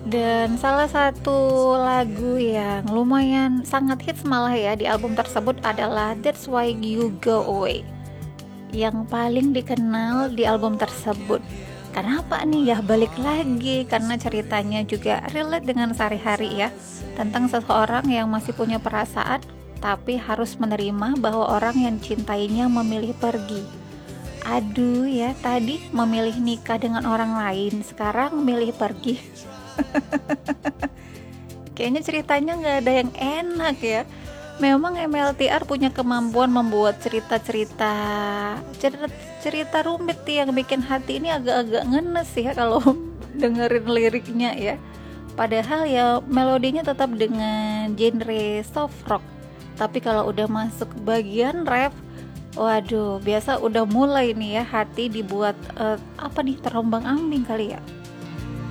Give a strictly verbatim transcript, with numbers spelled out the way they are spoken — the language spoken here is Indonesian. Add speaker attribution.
Speaker 1: Dan salah satu lagu yang lumayan sangat hits malah ya di album tersebut adalah That's Why You Go Away, yang paling dikenal di album tersebut. Kenapa nih ya balik lagi? Karena ceritanya juga relate dengan sehari-hari ya, tentang seseorang yang masih punya perasaan tapi harus menerima bahwa orang yang cintainya memilih pergi. Aduh ya, tadi memilih nikah dengan orang lain, sekarang memilih pergi. Kayaknya ceritanya nggak ada yang enak ya. Memang M L T R punya kemampuan membuat cerita-cerita cerita, cerita rumit nih, yang bikin hati ini agak-agak ngenes ya kalau dengerin liriknya ya. Padahal ya melodinya tetap dengan genre soft rock. Tapi kalau udah masuk bagian rap, waduh, biasa udah mulai nih ya hati dibuat uh, apa nih terombang-ambing kali ya.